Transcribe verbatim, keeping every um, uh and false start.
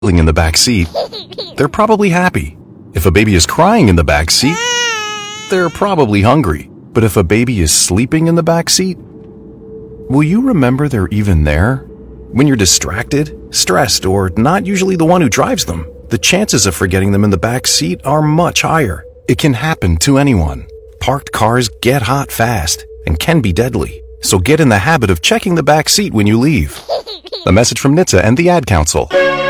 in the back seat, they're probably happy. If a baby is crying in the back seat, they're probably hungry. But if a baby is sleeping in the back seat, will you remember they're even there? When you're distracted, stressed, or not usually the one who drives them, the chances of forgetting them in the back seat are much higher. It can happen to anyone. Parked cars get hot fast and can be deadly. So get in the habit of checking the back seat when you leave. A message from N H T S A and the Ad Council.